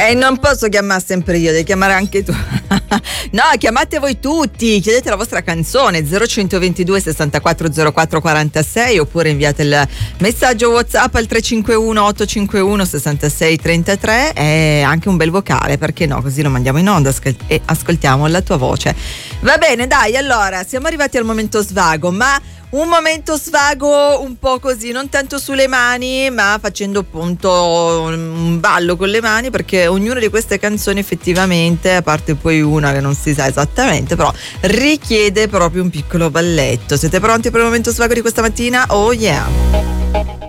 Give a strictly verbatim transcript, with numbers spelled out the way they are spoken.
E non posso chiamare sempre io, devi chiamare anche tu. No, chiamate voi tutti, chiedete la vostra canzone zero centoventidue sessantaquattro zero quattro quarantasei oppure inviate il messaggio WhatsApp al tre cinque uno otto cinque uno sei sei tre tre e anche un bel vocale, perché no? Così lo mandiamo in onda e ascoltiamo la tua voce. Va bene, dai, allora siamo arrivati al momento svago, ma un momento svago un po' così, non tanto sulle mani, ma facendo appunto un ballo con le mani, perché ognuna di queste canzoni effettivamente, a parte poi una che non si sa esattamente, però richiede proprio un piccolo balletto. Siete pronti per il momento svago di questa mattina? Oh yeah!